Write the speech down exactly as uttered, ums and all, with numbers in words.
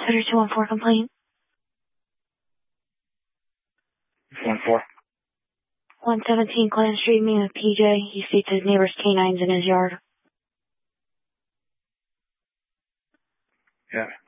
Officer two one four complaint. one four. one seventeen Clinton Street, meeting with P J. He states his neighbor's canines in his yard. Yeah.